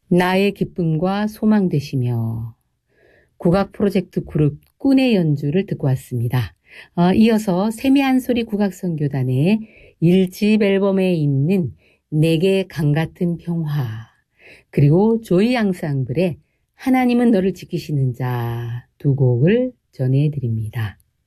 나의 기쁨과 소망 되시며 국악 프로젝트 그룹 꾼의 연주를 듣고 왔습니다. 이어서 세미한 소리 국악선교단의 1집 앨범에 있는 내게 강같은 평화, 그리고 조이 앙상블의 하나님은 너를 지키시는 자 두 곡을 전해드립니다.